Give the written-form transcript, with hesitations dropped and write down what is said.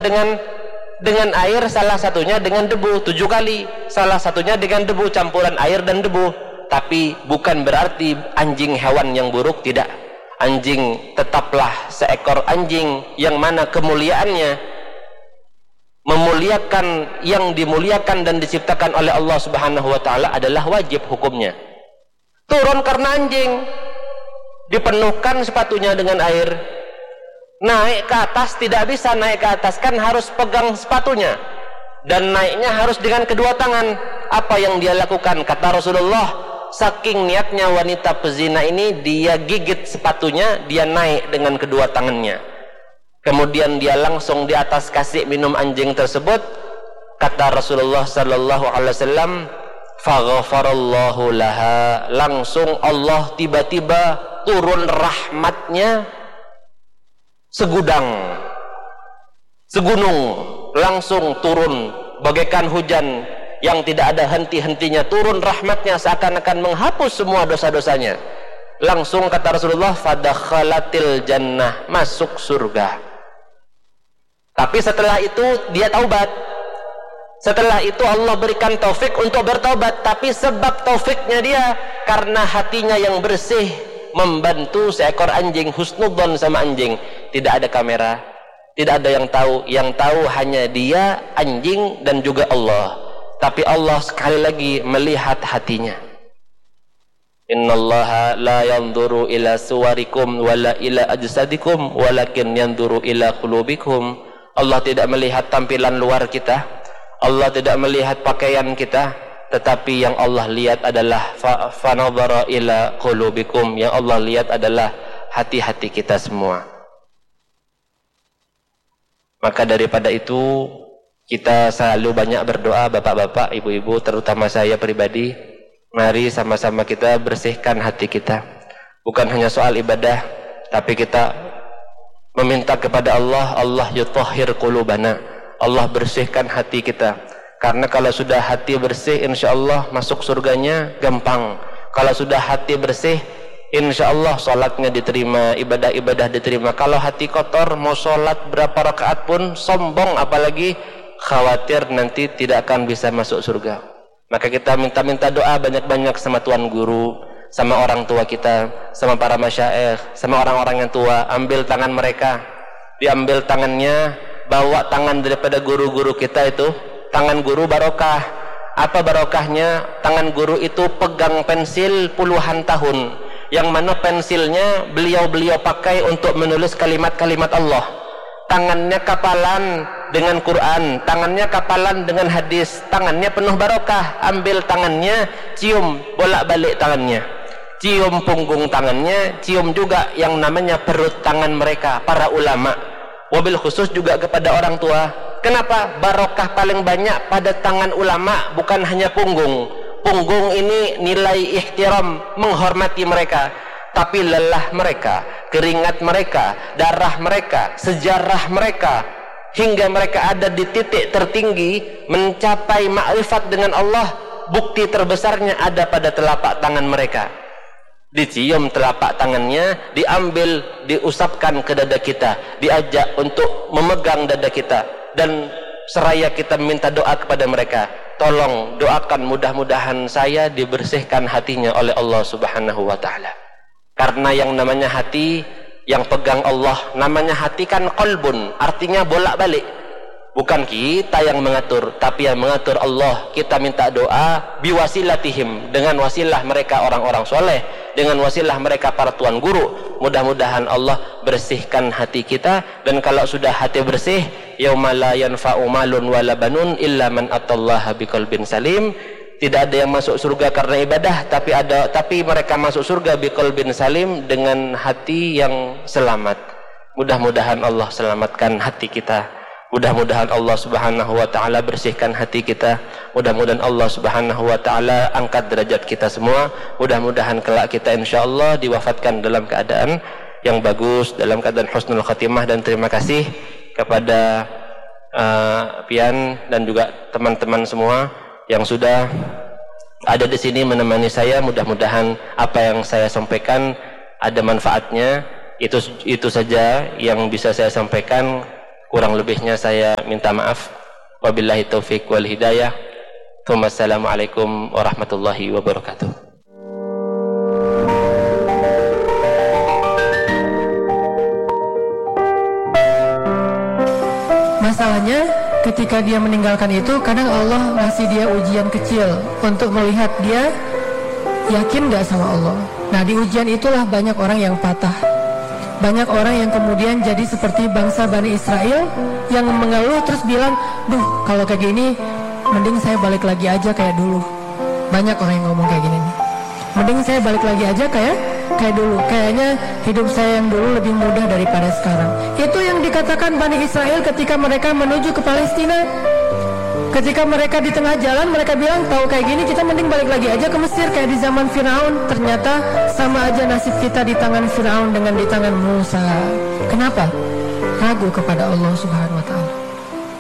dengan air, salah satunya dengan debu 7 kali, salah satunya dengan debu, campuran air dan debu. Tapi bukan berarti anjing hewan yang buruk, tidak. Anjing tetaplah seekor anjing yang mana kemuliaannya memuliakan yang dimuliakan dan diciptakan oleh Allah Subhanahu wa taala adalah wajib hukumnya. Turun karena anjing, dipenuhkan sepatunya dengan air. Naik ke atas tidak bisa naik ke atas, kan harus pegang sepatunya. Dan naiknya harus dengan kedua tangan. Apa yang dia lakukan? Kata Rasulullah, saking niatnya wanita pezina ini, dia gigit sepatunya, dia naik dengan kedua tangannya. Kemudian dia langsung di atas kasih minum anjing tersebut. Kata Rasulullah sallallahu alaihi wasallam, faghfarallahu laha, langsung Allah tiba-tiba turun rahmatnya segudang, segunung, langsung turun bagaikan hujan yang tidak ada henti-hentinya. Turun rahmatnya seakan-akan menghapus semua dosa-dosanya. Langsung kata Rasulullah, fadakhalatil jannah, masuk surga. Tapi setelah itu dia taubat. Setelah itu Allah berikan taufik untuk bertaubat. Tapi sebab taufiknya dia karena hatinya yang bersih, membantu seekor anjing, husnudzon sama anjing. Tidak ada kamera, tidak ada yang tahu. Yang tahu hanya dia, anjing, dan juga Allah. Tapi Allah sekali lagi melihat hatinya. Innallaha la yanzuru ila suwarikum wala ila ajsadikum walakin yanzuru ila qulubikum. Allah tidak melihat tampilan luar kita, Allah tidak melihat pakaian kita, tetapi yang Allah lihat adalah fanadhara ila qulubikum, yang Allah lihat adalah hati-hati kita semua. Maka daripada itu kita selalu banyak berdoa, bapak-bapak, ibu-ibu, terutama saya pribadi, mari sama-sama kita bersihkan hati kita. Bukan hanya soal ibadah, tapi kita meminta kepada Allah, Allah yutahhir qulubana, Allah bersihkan hati kita. Karena kalau sudah hati bersih, insya Allah masuk surganya gampang. Kalau sudah hati bersih, insya Allah sholatnya diterima, ibadah-ibadah diterima. Kalau hati kotor, mau sholat berapa rakaat pun sombong, apalagi khawatir nanti tidak akan bisa masuk surga. Maka kita minta doa banyak-banyak sama Tuan Guru, sama orang tua kita, sama para masyayikh, sama orang-orang yang tua. Ambil tangan mereka, diambil tangannya, bawa tangan daripada guru-guru kita itu. Tangan guru barokah. Apa barokahnya? Tangan guru itu pegang pensil puluhan tahun, yang mana pensilnya beliau pakai untuk menulis kalimat-kalimat Allah. Tangannya kapalan dengan Quran, tangannya kapalan dengan hadis, tangannya penuh barokah. Ambil tangannya, cium bolak-balik tangannya, cium punggung tangannya, cium juga yang namanya perut tangan mereka, para ulama. Wabil khusus juga kepada orang tua. Kenapa? Barokah paling banyak pada tangan ulama, bukan hanya punggung. Punggung ini nilai ihtiram, menghormati mereka. Tapi lelah mereka, keringat mereka, darah mereka, sejarah mereka, hingga mereka ada di titik tertinggi mencapai ma'rifat dengan Allah, bukti terbesarnya ada pada telapak tangan mereka. Dicium telapak tangannya, diambil, diusapkan ke dada kita, diajak untuk memegang dada kita, dan seraya kita minta doa kepada mereka. Tolong doakan, mudah-mudahan saya dibersihkan hatinya oleh Allah Subhanahu wa ta'ala. Karena yang namanya hati, yang pegang Allah, namanya hati kan qalbun, artinya bolak-balik. Bukan kita yang mengatur, tapi yang mengatur Allah. Kita minta doa biwasilatihim, dengan wasilah mereka orang-orang soleh, dengan wasilah mereka para tuan guru. Mudah-mudahan Allah bersihkan hati kita. Dan kalau sudah hati bersih, yauma la yanfa'u malun wala banun illa man atallaha biqalbin salim. Tidak ada yang masuk surga karena ibadah, tapi mereka masuk surga biqalbin salim, dengan hati yang selamat. Mudah-mudahan Allah selamatkan hati kita. Mudah-mudahan Allah Subhanahu wa ta'ala bersihkan hati kita. Mudah-mudahan Allah Subhanahu wa ta'ala angkat derajat kita semua. Mudah-mudahan kelak kita insyaallah diwafatkan dalam keadaan yang bagus, dalam keadaan husnul khatimah. Dan terima kasih kepada Pian dan juga teman-teman semua yang sudah ada di sini menemani saya. Mudah-mudahan apa yang saya sampaikan ada manfaatnya. Itu saja yang bisa saya sampaikan. Kurang lebihnya saya minta maaf. Wabillahi taufiq wal hidayah. Wassalamualaikum warahmatullahi wabarakatuh. Masalahnya ketika dia meninggalkan itu, kadang Allah ngasih dia ujian kecil untuk melihat dia yakin gak sama Allah. Nah, di ujian itulah banyak orang yang patah. Banyak orang yang kemudian jadi seperti bangsa Bani Israel yang mengeluh terus bilang, duh kalau kayak gini mending saya balik lagi aja kayak dulu. Banyak orang yang ngomong kayak gini nih. Mending saya balik lagi aja kayak dulu. Kayaknya hidup saya yang dulu lebih mudah daripada sekarang. Itu yang dikatakan Bani Israel ketika mereka menuju ke Palestina. Ketika mereka di tengah jalan, mereka bilang, tahu kayak gini kita mending balik lagi aja ke Mesir kayak di zaman Firaun. Ternyata sama aja nasib kita di tangan Firaun dengan di tangan Musa. Kenapa? Ragu kepada Allah Subhanahu wa ta'ala.